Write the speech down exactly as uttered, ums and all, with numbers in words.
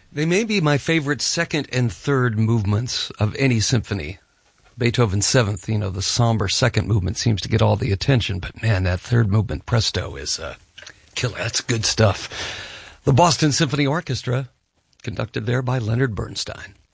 They may be my favorite second and third movements of any symphony. Beethoven's Seventh, you know, the somber second movement seems to get all the attention, but man, that third movement, presto, is uh, killer. That's good stuff. The Boston Symphony Orchestra, conducted there by Leonard Bernstein.